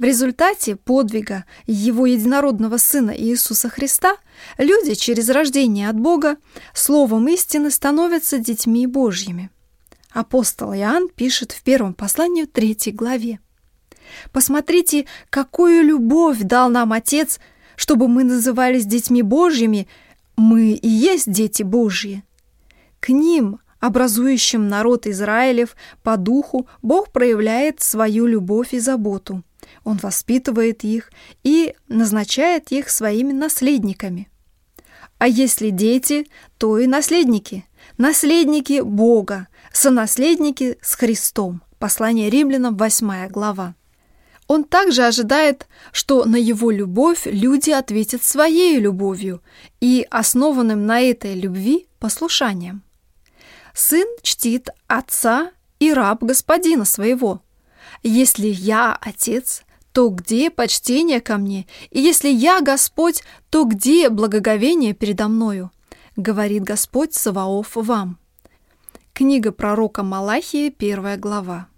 В результате подвига Его единородного Сына Иисуса Христа люди через рождение от Бога словом истины становятся детьми Божьими. Апостол Иоанн пишет в первом послании 3 главе. «Посмотрите, какую любовь дал нам Отец, чтобы мы назывались детьми Божьими, мы и есть дети Божьи». К ним, образующим народ Израилев, по духу Бог проявляет свою любовь и заботу. Он воспитывает их и назначает их своими наследниками. А если дети, то и наследники. Наследники Бога, сонаследники с Христом. Послание Римлянам, 8 глава. Он также ожидает, что на его любовь люди ответят своей любовью и основанным на этой любви послушанием. Сын чтит отца и раб господина своего. Если я отец, то где почтение ко мне? И если я Господь, то где благоговение передо мною? Говорит Господь Саваоф вам. Книга пророка Малахии, 1 глава.